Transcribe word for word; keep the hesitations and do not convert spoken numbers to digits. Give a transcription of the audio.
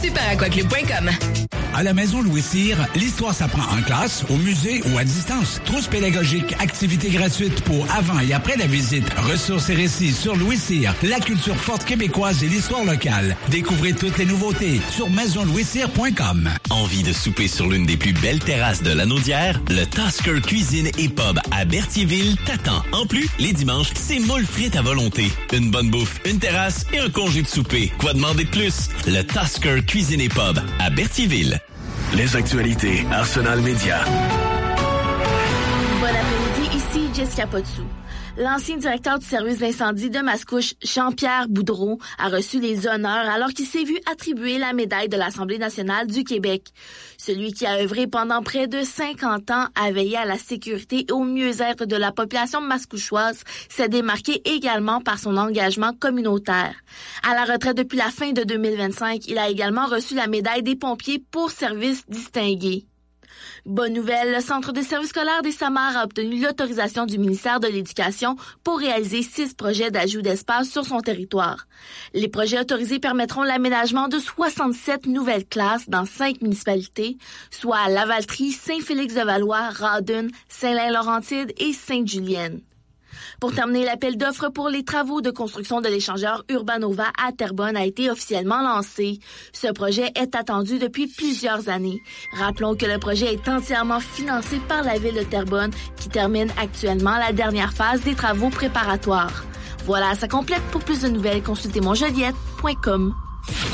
super aquaclub point com. À la Maison Louis Cyr, l'histoire s'apprend en classe, au musée ou à distance. Trousse pédagogique, activités gratuites pour avant et après la visite, ressources et récits sur Louis Cyr, la culture forte québécoise et l'histoire locale. Découvrez toutes les nouveautés sur maison louis cyr point com. Envie de souper sur l'une des plus belles terrasses de la Naudière? Le Tasker Cuisine et Pub à Berthierville t'attend. En plus, les dimanches, c'est moules frites à volonté. Une bonne bouffe, une terrasse et un congé de souper. Quoi demander de plus? Le Tasker Cuisine et Pub à Berthierville. Les actualités Arsenal Média. Bon après-midi, ici Jessica Potsou. L'ancien directeur du service d'incendie de Mascouche, Jean-Pierre Boudreau, a reçu les honneurs alors qu'il s'est vu attribuer la médaille de l'Assemblée nationale du Québec. Celui qui a œuvré pendant près de cinquante ans à veiller à la sécurité et au mieux-être de la population mascouchoise s'est démarqué également par son engagement communautaire. À la retraite depuis la fin de deux mille vingt-cinq, il a également reçu la médaille des pompiers pour service distingué. Bonne nouvelle, le Centre de services scolaires des Samars a obtenu l'autorisation du ministère de l'Éducation pour réaliser six projets d'ajout d'espace sur son territoire. Les projets autorisés permettront l'aménagement de soixante-sept nouvelles classes dans cinq municipalités, soit à Lavaltrie, Saint-Félix-de-Valois, Rawdon, Saint-Lin-Laurentide et Sainte-Julienne. Pour terminer, l'appel d'offres pour les travaux de construction de l'échangeur Urbanova à Terrebonne a été officiellement lancé. Ce projet est attendu depuis plusieurs années. Rappelons que le projet est entièrement financé par la ville de Terrebonne qui termine actuellement la dernière phase des travaux préparatoires. Voilà, ça complète. Pour plus de nouvelles, consultez mon joliette point com.